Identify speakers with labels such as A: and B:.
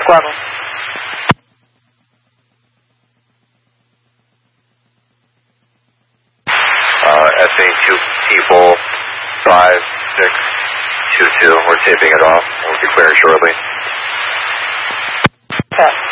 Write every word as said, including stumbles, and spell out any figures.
A: level.
B: Uh, S A two people, five, six, two, two. We're taping it off. We'll be clearing shortly.
A: Okay.